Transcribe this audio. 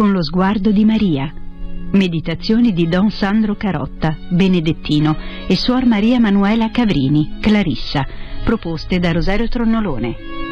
con lo sguardo di Maria. Meditazioni di Don Sandro Carotta, benedettino, e Suor Maria Manuela Cavrini, clarissa, proposte da Rosario Tronnolone.